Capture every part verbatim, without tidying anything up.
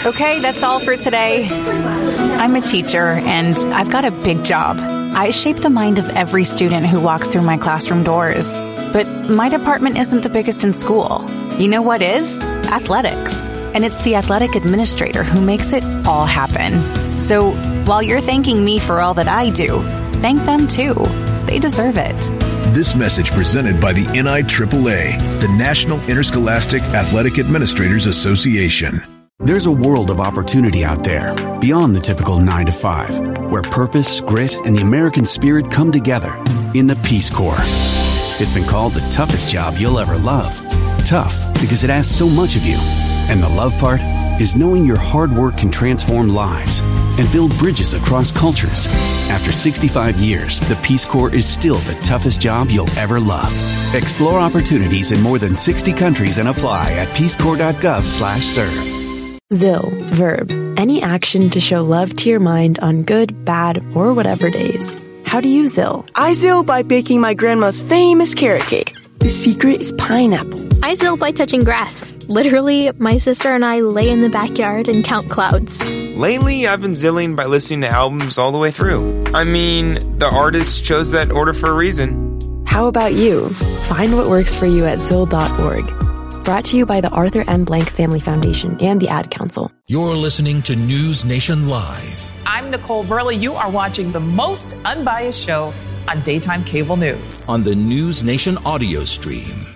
Okay, that's all for today. I'm a teacher, and I've got a big job. I shape the mind of every student who walks through my classroom doors. But my department isn't the biggest in school. You know what is? Athletics. And it's the athletic administrator who makes it all happen. So while you're thanking me for all that I do, thank them too. They deserve it. This message presented by the N I triple A, the National Interscholastic Athletic Administrators Association. There's a world of opportunity out there, beyond the typical nine to five, where purpose, grit, and the American spirit come together in the Peace Corps. It's been called the toughest job you'll ever love. Tough because it asks so much of you. And the love part is knowing your hard work can transform lives and build bridges across cultures. After sixty-five years, the Peace Corps is still the toughest job you'll ever love. Explore opportunities in more than sixty countries and apply at peacecorps.gov slash serve. Zill, verb, any action to show love to your mind on good, bad, or whatever days. How do you Zill? I Zill by baking my grandma's famous carrot cake. The secret is pineapple. I Zill by touching grass. Literally, my sister and I lay in the backyard and count clouds. Lately, I've been Zilling by listening to albums all the way through. I mean, the artist chose that order for a reason. How about you? Find what works for you at zill dot org. Brought to you by the Arthur M. Blank Family Foundation and the Ad Council. You're listening to News Nation Live. I'm Nicole Burley. You are watching the most unbiased show on daytime cable news. On the News Nation audio stream.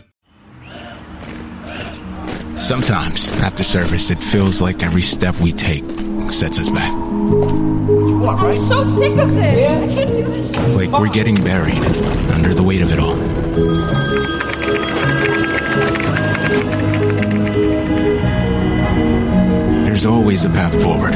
Sometimes, after service, it feels like every step we take sets us back. What, right? I'm so sick of this. Yeah. I can't do this. Like we're getting buried under the weight of it all. There's always a path forward.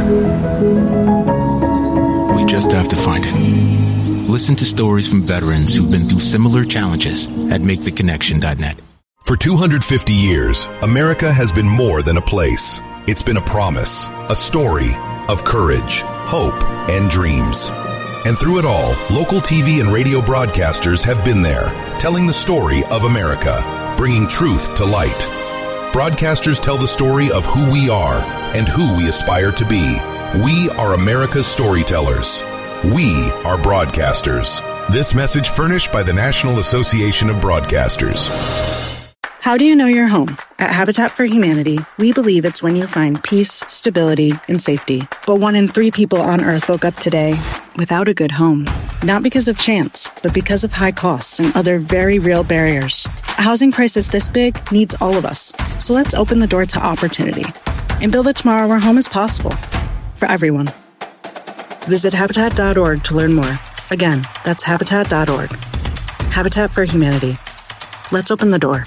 We just have to find it. Listen to stories from veterans who've been through similar challenges at make the connection dot net. For two hundred fifty years, America has been more than a place. It's been a promise, a story of courage, hope, and dreams. And through it all, local T V and radio broadcasters have been there, telling the story of America, bringing truth to light. Broadcasters tell the story of who we are and who we aspire to be. We are America's storytellers. We are broadcasters. This message furnished by the National Association of Broadcasters. How do you know you're home? At Habitat for Humanity, we believe it's when you find peace, stability, and safety. But one in three people on Earth woke up today without a good home. Not because of chance, but because of high costs and other very real barriers. A housing crisis this big needs all of us. So let's open the door to opportunity and build a tomorrow where home is possible for everyone. Visit Habitat dot org to learn more. Again, that's Habitat dot org. Habitat for Humanity. Let's open the door.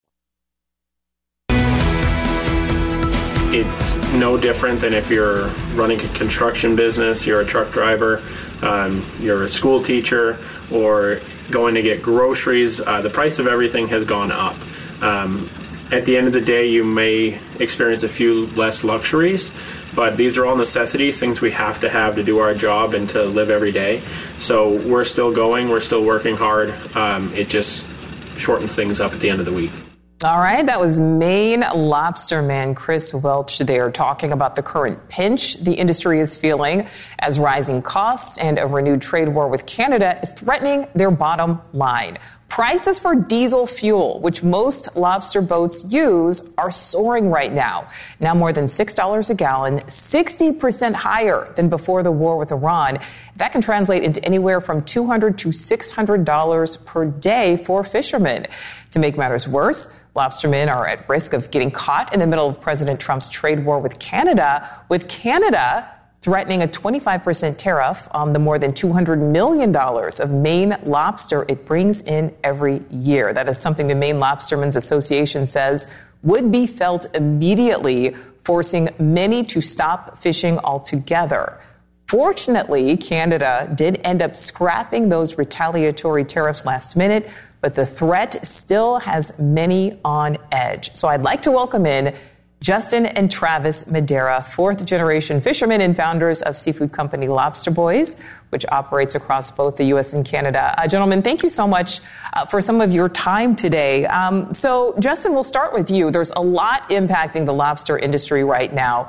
It's no different than if you're running a construction business, you're a truck driver, um, you're a school teacher, or going to get groceries. Uh, the price of everything has gone up. Um, at the end of the day, you may experience a few less luxuries, but these are all necessities, things we have to have to do our job and to live every day. So we're still going, we're still working hard. Um, it just shortens things up at the end of the week. All right, that was Maine lobsterman Chris Welch there talking about the current pinch the industry is feeling as rising costs and a renewed trade war with Canada is threatening their bottom line. Prices for diesel fuel, which most lobster boats use, are soaring right now. Now more than six dollars a gallon, sixty percent higher than before the war with Iran. That can translate into anywhere from two hundred to six hundred dollars per day for fishermen. To make matters worse, lobstermen are at risk of getting caught in the middle of President Trump's trade war with Canada, with Canada threatening a twenty-five percent tariff on the more than two hundred million dollars of Maine lobster it brings in every year. That is something the Maine Lobstermen's Association says would be felt immediately, forcing many to stop fishing altogether. Fortunately, Canada did end up scrapping those retaliatory tariffs last minute, but the threat still has many on edge. So I'd like to welcome in Justin and Travis Madera, fourth-generation fishermen and founders of seafood company Lobster Boys, which operates across both the U S and Canada. Uh, gentlemen, thank you so much uh, for some of your time today. Um, so, Justin, we'll start with you. There's a lot impacting the lobster industry right now.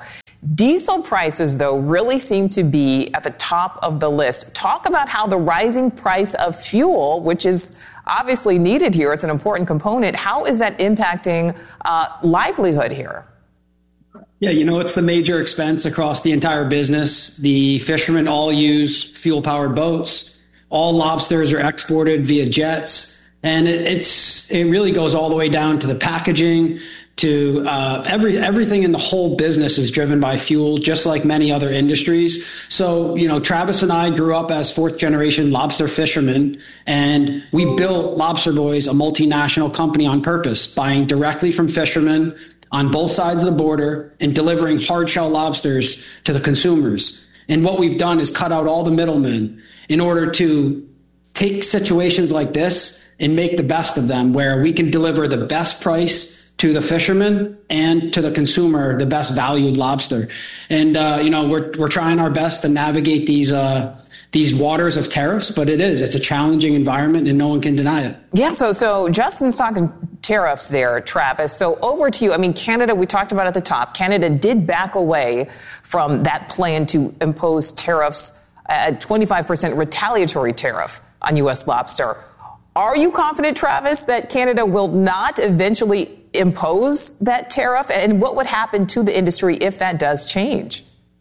Diesel prices, though, really seem to be at the top of the list. Talk about how the rising price of fuel, which is obviously needed here, it's an important component, how is that impacting uh, livelihood here? Yeah, you know, it's the major expense across the entire business. The fishermen all use fuel-powered boats. All lobsters are exported via jets. And it, it's it really goes all the way down to the packaging, to uh, every everything in the whole business is driven by fuel, just like many other industries. So, you know, Travis and I grew up as fourth generation lobster fishermen, and we built Lobster Boys, a multinational company, on purpose, buying directly from fishermen on both sides of the border and delivering hard shell lobsters to the consumers. And what we've done is cut out all the middlemen in order to take situations like this and make the best of them, where we can deliver the best price to the fisherman and to the consumer, the best valued lobster. And, uh, you know, we're, we're trying our best to navigate these, uh, these waters of tariffs, but it is, it's a challenging environment and no one can deny it. Yeah. So, so Justin's talking tariffs there, Travis. So over to you. I mean, Canada, we talked about at the top, Canada did back away from that plan to impose tariffs, a twenty-five percent retaliatory tariff on U S lobster. Are you confident, Travis, that Canada will not eventually impose that tariff? And what would happen to the industry if that does change?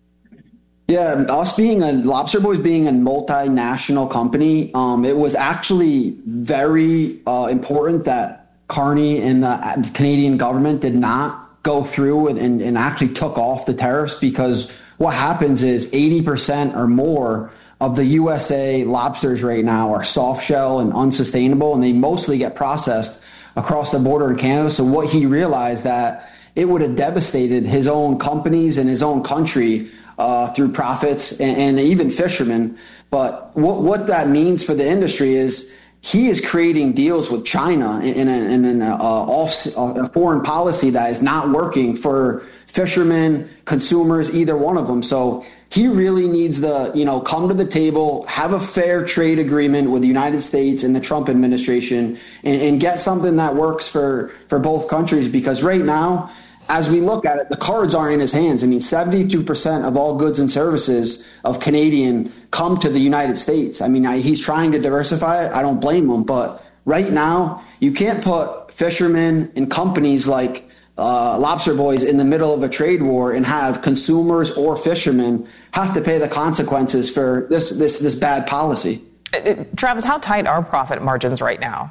Yeah, us being a Lobster Boys being a multinational company, um, it was actually very uh, important that Carney and the Canadian government did not go through and, and, and actually took off the tariffs, because what happens is eighty percent or more of the U S A lobsters right now are soft shell and unsustainable, and they mostly get processed across the border in Canada. So what he realized that it would have devastated his own companies and his own country uh, through profits and, and even fishermen. But what, what that means for the industry is he is creating deals with China in, a, in an uh, off, a foreign policy that is not working for fishermen, consumers, either one of them. So he really needs the, you know, come to the table, have a fair trade agreement with the United States and the Trump administration, and, and get something that works for, for both countries. Because right now, as we look at it, the cards aren't in his hands. I mean, seventy-two percent of all goods and services of Canadian come to the United States. I mean, I, he's trying to diversify it. I don't blame him. But right now, you can't put fishermen and companies like uh, Lobster Boys in the middle of a trade war and have consumers or fishermen have to pay the consequences for this this this bad policy. Uh, Travis, how tight are profit margins right now?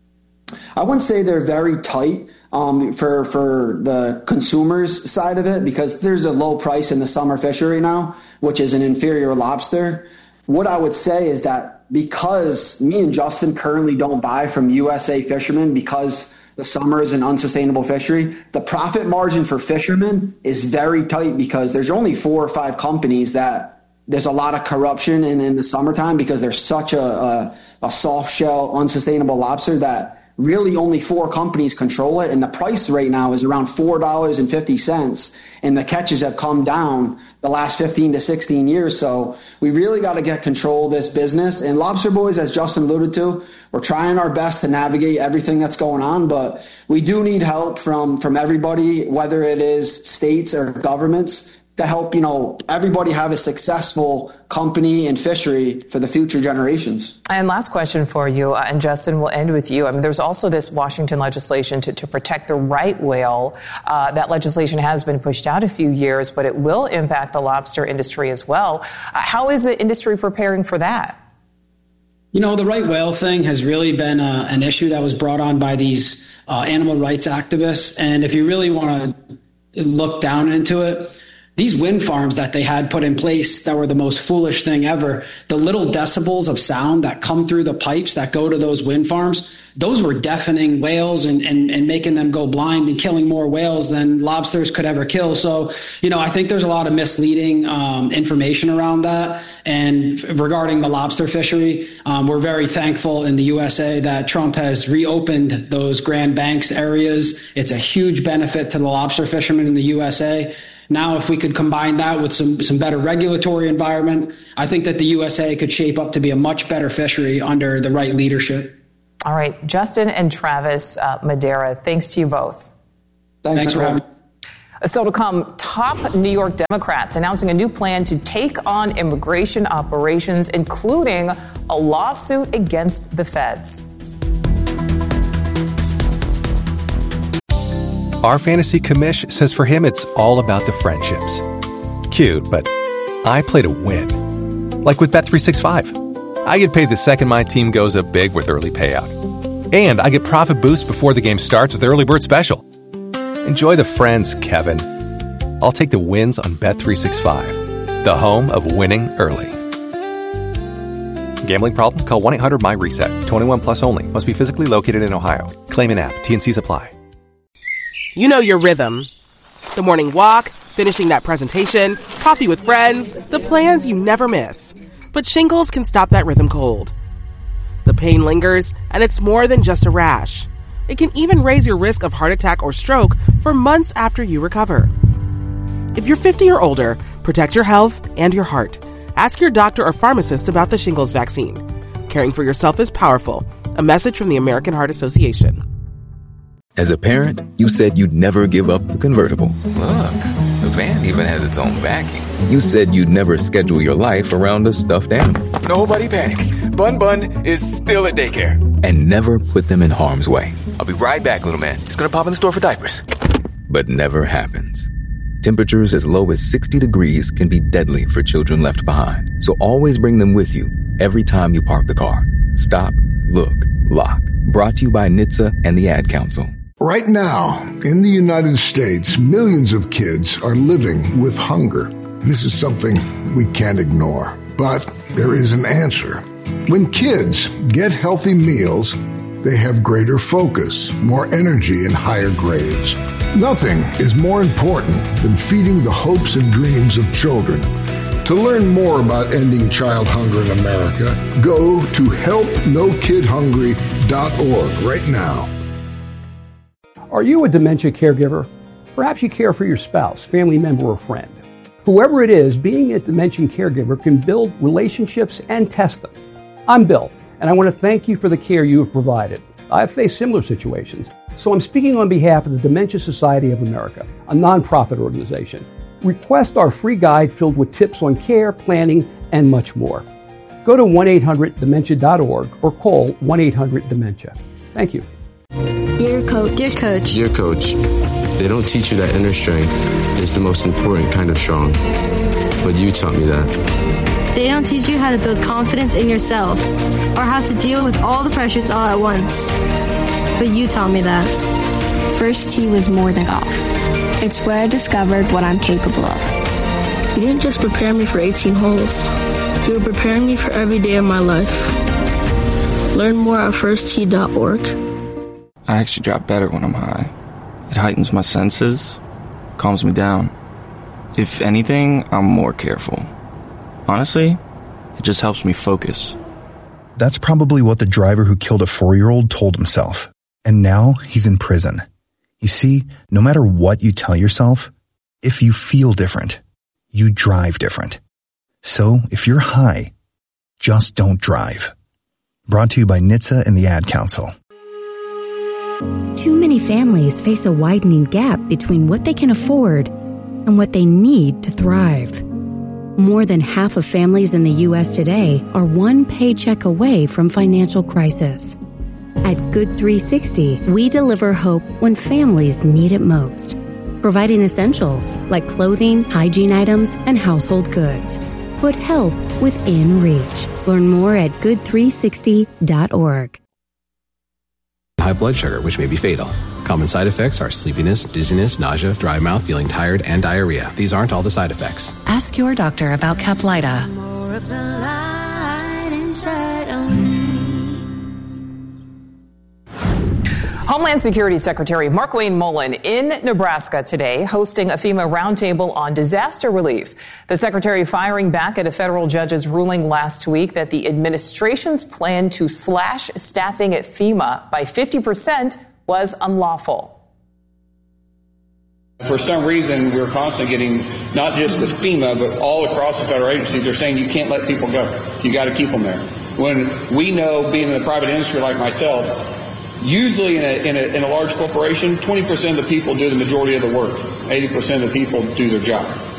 I wouldn't say they're very tight um, for for the consumers side of it, because there's a low price in the summer fishery now, which is an inferior lobster. What I would say is that because me and Justin currently don't buy from U S A fishermen because the summer is an unsustainable fishery, the profit margin for fishermen is very tight, because there's only four or five companies that there's a lot of corruption in, in the summertime, because there's such a, a, a soft shell, unsustainable lobster that really only four companies control it. And the price right now is around four dollars and fifty cents. And the catches have come down the last fifteen to sixteen years. So we really got to get control of this business. And Lobster Boys, as Justin alluded to, we're trying our best to navigate everything that's going on, but we do need help from, from everybody, whether it is states or governments, to help, you know, everybody have a successful company and fishery for the future generations. And last question for you, uh, and Justin, we'll end with you. I mean, there's also this Washington legislation to, to protect the right whale. Uh, that legislation has been pushed out a few years, but it will impact the lobster industry as well. Uh, how is the industry preparing for that? You know, the right whale thing has really been uh, an issue that was brought on by these uh, animal rights activists. And if you really want to look down into it, these wind farms that they had put in place that were the most foolish thing ever, the little decibels of sound that come through the pipes that go to those wind farms, those were deafening whales and, and, and making them go blind and killing more whales than lobsters could ever kill. So, you know, I think there's a lot of misleading um, information around that. And regarding the lobster fishery, um, we're very thankful in the U S A that Trump has reopened those Grand Banks areas. It's a huge benefit to the lobster fishermen in the U S A. Now, if we could combine that with some, some better regulatory environment, I think that the U S A could shape up to be a much better fishery under the right leadership. All right, Justin and Travis uh, Madera, thanks to you both. Thanks, thanks for having me. Still to come, top New York Democrats announcing a new plan to take on immigration operations, including a lawsuit against the feds. Our fantasy commish says for him it's all about the friendships. Cute, but I play to win. Like with Bet three sixty-five. I get paid the second my team goes up big with early payout. And I get profit boost before the game starts with Early Bird Special. Enjoy the friends, Kevin. I'll take the wins on Bet three sixty-five, the home of winning early. Gambling problem? Call one eight hundred M Y reset. twenty-one plus only. Must be physically located in Ohio. Claim in app. T and C's apply. You know your rhythm. The morning walk, finishing that presentation, coffee with friends, the plans you never miss. But shingles can stop that rhythm cold. The pain lingers, and it's more than just a rash. It can even raise your risk of heart attack or stroke for months after you recover. If you're fifty or older, protect your health and your heart. Ask your doctor or pharmacist about the shingles vaccine. Caring for yourself is powerful. A message from the American Heart Association. As a parent, you said you'd never give up the convertible. Look, the van even has its own backing. You said you'd never schedule your life around a stuffed animal. Nobody panic. Bun Bun is still at daycare. And never put them in harm's way. I'll be right back, little man. Just gonna pop in the store for diapers. But never happens. Temperatures as low as sixty degrees can be deadly for children left behind. So always bring them with you every time you park the car. Stop, look, lock. Brought to you by N H T S A and the Ad Council. Right now, in the United States, millions of kids are living with hunger. This is something we can't ignore, but there is an answer. When kids get healthy meals, they have greater focus, more energy, and higher grades. Nothing is more important than feeding the hopes and dreams of children. To learn more about ending child hunger in America, go to help no kid hungry dot org right now. Are you a dementia caregiver? Perhaps you care for your spouse, family member, or friend. Whoever it is, being a dementia caregiver can build relationships and test them. I'm Bill, and I want to thank you for the care you have provided. I've faced similar situations, so I'm speaking on behalf of the Dementia Society of America, a nonprofit organization. Request our free guide filled with tips on care, planning, and much more. Go to one eight hundred dementia dot org or call one eight hundred dementia. Thank you. Dear Coach. Dear Coach. Dear Coach, they don't teach you that inner strength is the most important kind of strong. But you taught me that. They don't teach you how to build confidence in yourself or how to deal with all the pressures all at once. But you taught me that. First tee was more than golf. It's where I discovered what I'm capable of. You didn't just prepare me for eighteen holes. You were preparing me for every day of my life. Learn more at first tee dot org. I actually drop better when I'm high. It heightens my senses, calms me down. If anything, I'm more careful. Honestly, it just helps me focus. That's probably what the driver who killed a four-year-old told himself. And now he's in prison. You see, no matter what you tell yourself, if you feel different, you drive different. So if you're high, just don't drive. Brought to you by N H T S A and the Ad Council. Too many families face a widening gap between what they can afford and what they need to thrive. More than half of families in the U S today are one paycheck away from financial crisis. At Good three sixty, we deliver hope when families need it most, providing essentials like clothing, hygiene items, and household goods. Put help within reach. Learn more at good three sixty dot org. High blood sugar, which may be fatal. Common side effects are sleepiness, dizziness, nausea, dry mouth, feeling tired, and diarrhea. These aren't all the side effects. Ask your doctor about Caplyta. More of the light inside of me. Homeland Security Secretary Markwayne Mullin in Nebraska today hosting a FEMA roundtable on disaster relief. The secretary firing back at a federal judge's ruling last week that the administration's plan to slash staffing at FEMA by fifty percent was unlawful. For some reason, we're constantly getting, not just with FEMA, but all across the federal agencies, they're saying you can't let people go. You got to keep them there. When we know, being in the private industry like myself, usually in a, in a, in a large corporation, twenty percent of the people do the majority of the work. eighty percent of the people do their job.